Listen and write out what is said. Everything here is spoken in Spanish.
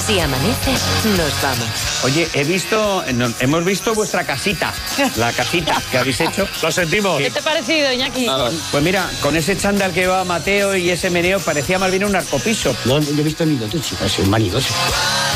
Si amanece, nos vamos. Oye, hemos visto vuestra casita, la casita que habéis hecho. Lo sentimos. ¿Qué te ha parecido, Iñaki? Pues mira, con ese chándal que llevaba Mateo y ese meneo parecía más bien un arcopiso. No, yo he visto ni dos chicas, soy manidoso.